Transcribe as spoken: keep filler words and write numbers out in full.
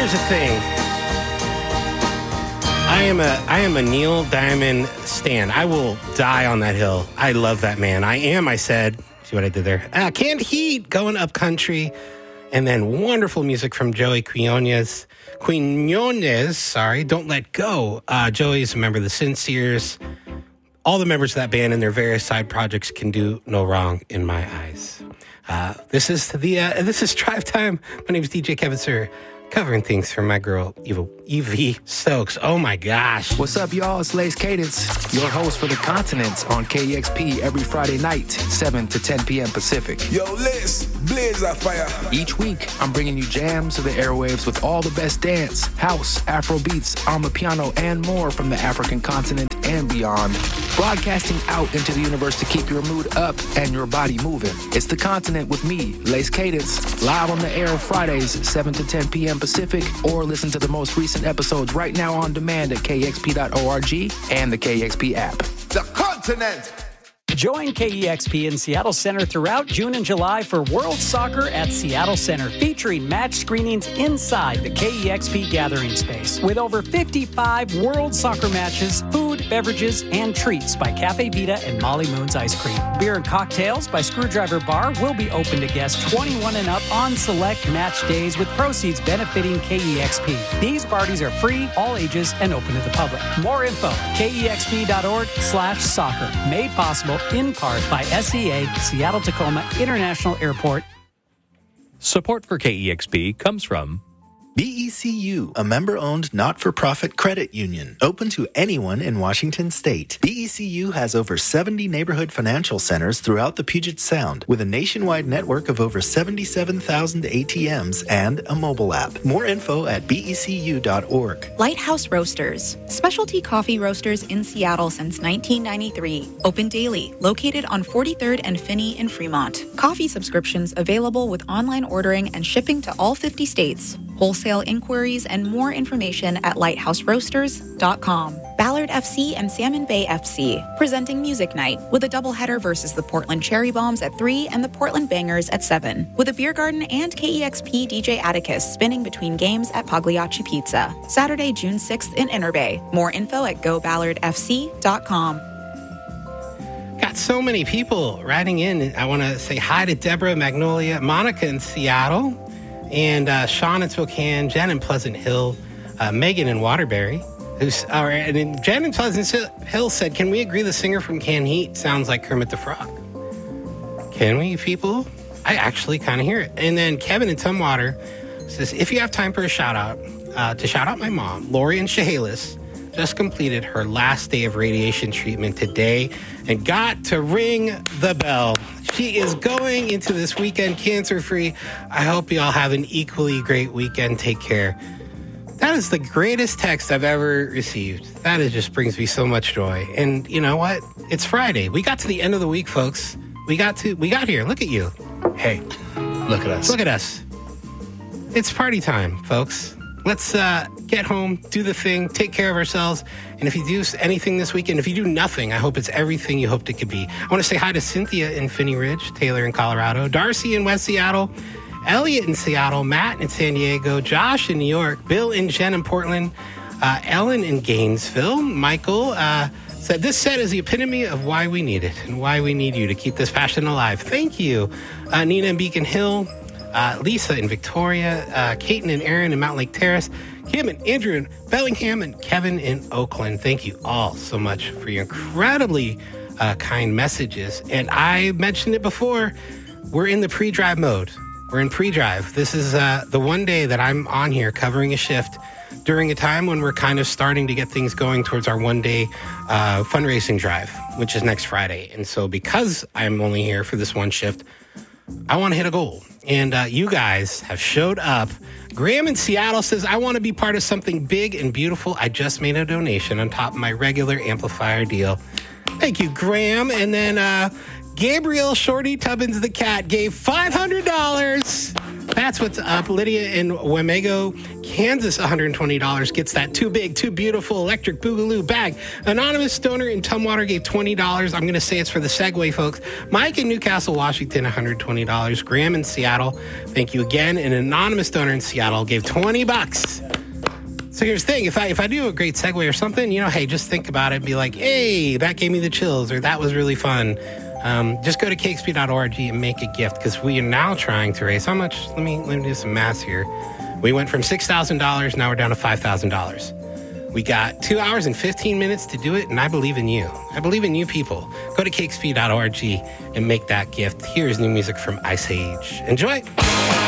Here's the thing. I am a I am a Neil Diamond stan. I will die on that hill. I love that man. I am, I said. See what I did there? Uh, Canned Heat, going up country. And then wonderful music from Joey Quinones. Quinones, sorry, Don't Let Go. Uh, Joey's a member of the Sinceres. All the members of that band and their various side projects can do no wrong in my eyes. Uh, this is the uh, this is Drive Time. My name is D J Kevin Sir, covering things for my girl, Eva, Evie Stokes. Oh, my gosh. What's up, y'all? It's Lace Cadence, your host for The Continent on K E X P every Friday night, seven to ten p.m. Pacific. Yo, Lace, blaze that fire. Each week, I'm bringing you jams to the airwaves with all the best dance, house, Afro beats, Amapiano, and more from the African continent and beyond. Broadcasting out into the universe to keep your mood up and your body moving. It's The Continent with me, Lace Cadence, live on the air Fridays, seven to ten p.m. Pacific, or listen to the most recent episodes right now on demand at K X P dot org and the K X P app. The Continent. Join K E X P in Seattle Center throughout June and July for World Soccer at Seattle Center, featuring match screenings inside the K E X P gathering space. With over fifty-five World Soccer matches, food, beverages, and treats by Cafe Vita and Molly Moon's Ice Cream. Beer and cocktails by Screwdriver Bar will be open to guests twenty-one and up on select match days, with proceeds benefiting K E X P. These parties are free, all ages, and open to the public. More info, K E X P dot org slash soccer. Made possible in part by S E A, Seattle Tacoma International Airport. Support for K E X P comes from B E C U, a member-owned not-for-profit credit union, open to anyone in Washington state. B E C U has over seventy neighborhood financial centers throughout the Puget Sound, with a nationwide network of over seventy-seven thousand A T Ms and a mobile app. More info at B E C U dot org. Lighthouse Roasters, specialty coffee roasters in Seattle since nineteen ninety-three. Open daily, located on forty-third and Finney in Fremont. Coffee subscriptions available with online ordering and shipping to all fifty states. Wholesale inquiries and more information at lighthouse roasters dot com. Ballard F C and Salmon Bay F C, presenting Music Night with a doubleheader versus the Portland Cherry Bombs at three and the Portland Bangers at seven, with a beer garden and K E X P D J Atticus spinning between games at Pagliacci Pizza. Saturday, June sixth in Inner Bay. More info at go ballard f c dot com. Got so many people writing in. I want to say hi to Deborah, Magnolia, Monica in Seattle, and uh, Sean in Spokane, Jen in Pleasant Hill, uh, Megan in Waterbury. Who's, uh, and then Jen in Pleasant Hill said, "Can we agree the singer from Canned Heat sounds like Kermit the Frog?" Can we, people? I actually kind of hear it. And then Kevin in Tumwater says, "If you have time for a shout out, uh, to shout out my mom, Lori in Chehalis, just completed her last day of radiation treatment today and got to ring the bell. She is going into this weekend cancer-free. I hope you all have an equally great weekend. Take care." That is the greatest text I've ever received. That is, just brings me so much joy. And you know what? It's Friday. We got to the end of the week, folks. We got to, we got here. Look at you. Hey, look at us. Look at us. It's party time, folks. Let's uh, get home, do the thing, take care of ourselves. And if you do anything this weekend, if you do nothing, I hope it's everything you hoped it could be. I want to say hi to Cynthia in Finney Ridge, Taylor in Colorado, Darcy in West Seattle, Elliot in Seattle, Matt in San Diego, Josh in New York, Bill and Jen in Portland, uh, Ellen in Gainesville, Michael uh, said, "This set is the epitome of why we need it and why we need you to keep this passion alive." Thank you. Uh, Nina in Beacon Hill, Uh, Lisa in Victoria, uh, Kaiten and Aaron in Mountain Lake Terrace, Kim and Andrew in Bellingham, and Kevin in Oakland. Thank you all so much for your incredibly uh, kind messages. And I mentioned it before, we're in the pre-drive mode. We're in pre-drive. This is uh, the one day that I'm on here covering a shift during a time when we're kind of starting to get things going towards our one-day uh, fundraising drive, which is next Friday. And so because I'm only here for this one shift, I want to hit a goal. And uh, you guys have showed up. Graham in Seattle says, "I want to be part of something big and beautiful. I just made a donation on top of my regular amplifier deal." Thank you, Graham. And then uh, Gabriel Shorty Tubbins the cat gave five hundred dollars. That's what's up. Lydia in Wamego, Kansas, one hundred twenty dollars gets that too big, too beautiful electric boogaloo bag. Anonymous Stoner in Tumwater gave twenty dollars. I'm going to say it's for the Segway, folks. Mike in Newcastle, Washington, one hundred twenty dollars. Graham in Seattle, thank you again. And Anonymous Stoner in Seattle gave twenty bucks. So here's the thing. If I if I do a great segue or something, you know, hey, just think about it and be like, hey, that gave me the chills, or that was really fun. Um, just go to K X P dot org and make a gift, because we are now trying to raise how much? Let me let me do some math here. We went from six thousand dollars, now we're down to five thousand dollars. We got two hours and fifteen minutes to do it, and I believe in you. I believe in you people. Go to K X P dot org and make that gift. Here's new music from Ice Age. Enjoy.